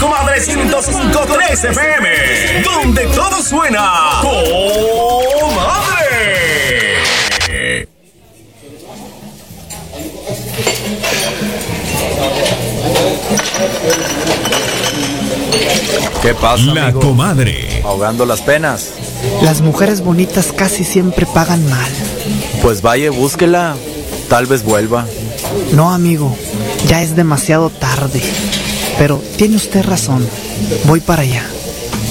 Comadre 105.3 FM, donde todo suena Comadre. ¿Qué pasa, La amigo? Comadre. Ahogando las penas. Las mujeres bonitas casi siempre pagan mal. Pues vaya, búsquela. Tal vez vuelva. No, amigo, ya es demasiado tarde. Pero tiene usted razón. Voy para allá.